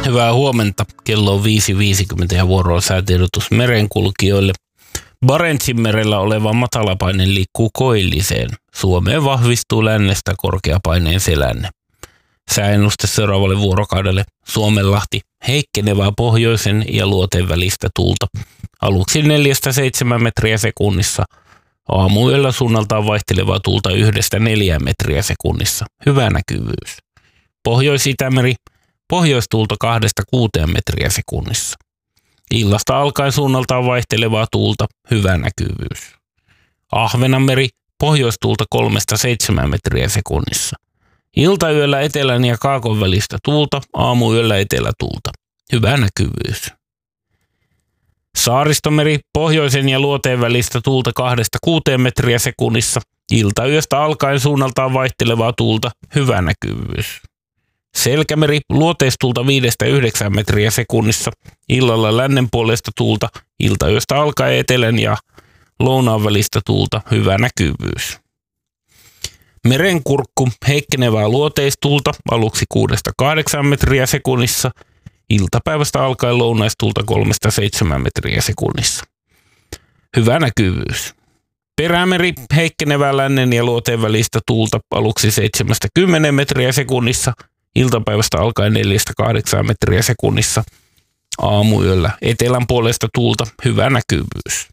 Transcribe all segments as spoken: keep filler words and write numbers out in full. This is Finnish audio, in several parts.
Hyvää huomenta. Kello on viisi viisikymmentä ja vuoroa säätiedotus merenkulkijoille. Barentsinmerellä oleva matalapaine liikkuu koilliseen. Suomeen vahvistuu lännestä korkeapaineen selänne. Sääennuste seuraavalle vuorokaudelle: Suomenlahti, heikkenevää pohjoisen ja luoteen välistä tuulta. Aluksi neljästä seitsemään metriä sekunnissa. Aamuyöllä suunnaltaan vaihtelevaa tuulta yhdestä neljään metriä sekunnissa. Hyvä näkyvyys. Pohjois-Itämeri, pohjoistuulta kahdesta kuuteen metriä sekunnissa. Illasta alkaen suunnaltaan vaihtelevaa tuulta. Hyvä näkyvyys. Ahvenanmeri, pohjoistuulta kolmesta seitsemään metriä sekunnissa. Iltayöllä etelän ja kaakon välistä tuulta, aamuyöllä etelätuulta. Hyvä näkyvyys. Saaristomeri, pohjoisen ja luoteen välistä tuulta kahdesta kuuteen metriä sekunnissa. Iltayöstä alkaen suunnaltaan vaihtelevaa tuulta. Hyvä näkyvyys. Selkämeri, luoteistuulta viidestä yhdeksään metriä sekunnissa. Illalla lännen puolesta tuulta. Iltayöstä alkaen etelän ja lounaan välistä tuulta. Hyvä näkyvyys. Merenkurkku, heikkenevää luoteistuulta, aluksi kuudesta kahdeksaan metriä sekunnissa. Iltapäivästä alkaen lounaistuulta kolmesta seitsemään metriä sekunnissa. Hyvä näkyvyys. Perämeri, heikkenevää lännen ja luoteen välistä tuulta, aluksi seitsemästä kymmeneen metriä sekunnissa. Iltapäivästä alkaen neljästä kahdeksaan metriä sekunnissa. Aamuyöllä etelän puolesta tuulta. Hyvä näkyvyys.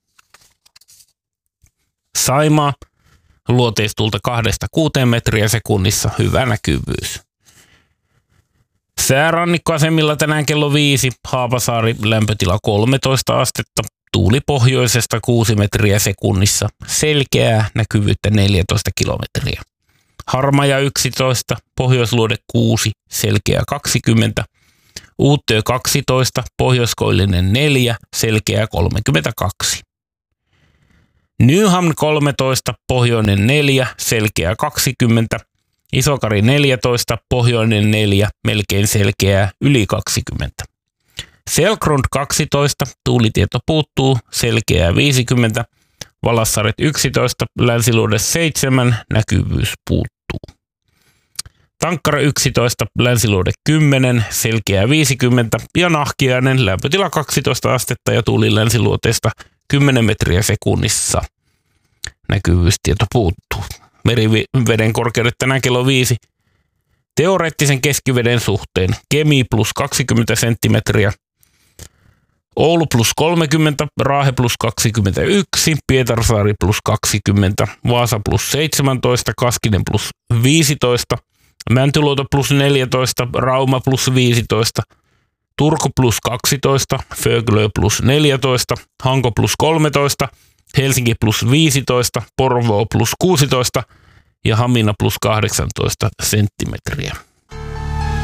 Saimaa, luoteistuulta kahdesta kuuteen metriä sekunnissa. Hyvä näkyvyys. Säärannikkoasemilla tänään kello viisi. Haapasaari, lämpötila kolmetoista astetta. Tuuli pohjoisesta kuusi metriä sekunnissa. Selkeää näkyvyyttä neljätoista kilometriä. Harmaja yksitoista, Pohjoisluode kuusi, selkeä kaksikymmentä. Uuttöö kaksitoista, Pohjoiskoillinen neljä, selkeä kolmekymmentäkaksi. Nyhamn kolmetoista, Pohjoinen neljä, selkeä kaksikymmentä. Isokari neljätoista, Pohjoinen neljä, melkein selkeää yli kaksikymmentä. Selkrund kaksitoista, tuulitieto puuttuu, selkeää viisikymmentä. Valassaaret yksitoista, Länsiluode seitsemän, näkyvyys puuttuu. Tankkara yksitoista, Länsiluode kymmenen, selkeää viisikymmentä. Ja Nahkiainen, lämpötila kaksitoista astetta ja tuuli länsiluoteesta kymmenen metriä sekunnissa. Näkyvyystieto puuttuu. Meriveden korkeudet tänään kello viisi. Teoreettisen keskiveden suhteen Kemi plus kaksikymmentä senttimetriä. Oulu plus kolmekymmentä, Raahe plus kaksikymmentäyksi, Pietarsaari plus kaksikymmentä, Vaasa plus seitsemäntoista, Kaskinen plus viisitoista, Mäntyluoto plus neljätoista, Rauma plus viisitoista, Turku plus kaksitoista, Föglö plus neljätoista, Hanko plus kolmetoista, Helsinki plus viisitoista, Porvoo plus kuusitoista ja Hamina plus kahdeksantoista senttimetriä.